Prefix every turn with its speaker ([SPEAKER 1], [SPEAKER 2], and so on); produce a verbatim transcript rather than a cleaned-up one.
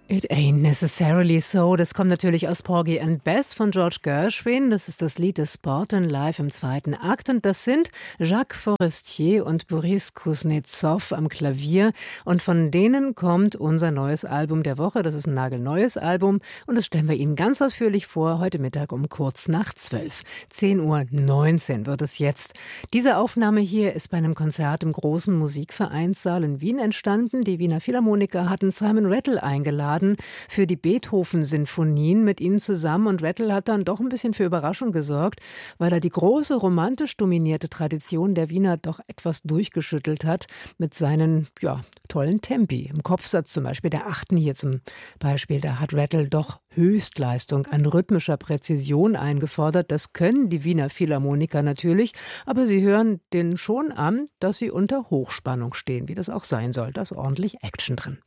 [SPEAKER 1] It ain't necessarily so. Das kommt natürlich aus Porgy and Bess von George Gershwin. Das ist das Lied des Spartan live im zweiten Akt. Und das sind Jacques Forestier und Boris Kuznetsov am Klavier. Und von denen kommt unser neues Album der Woche. Das ist ein nagelneues Album. Und das stellen wir Ihnen ganz ausführlich vor, heute Mittag um kurz nach zwölf. zehn Uhr neunzehn wird es jetzt. Diese Aufnahme hier ist bei einem Konzert im großen Musikvereinssaal in Wien entstanden. Die Wiener Philharmoniker hatten Simon Rattle eingeladen für die Beethoven-Sinfonien mit ihnen zusammen. Und Rattle hat dann doch ein bisschen für Überraschung gesorgt, weil er die große romantisch dominierte Tradition der Wiener doch etwas durchgeschüttelt hat mit seinen ja, tollen Tempi. Im Kopfsatz zum Beispiel, der achten hier zum Beispiel, da hat Rattle doch Höchstleistung an rhythmischer Präzision eingefordert. Das können die Wiener Philharmoniker natürlich, aber sie hören denen schon an, dass sie unter Hochspannung stehen, wie das auch sein soll. Da ist ordentlich Action drin.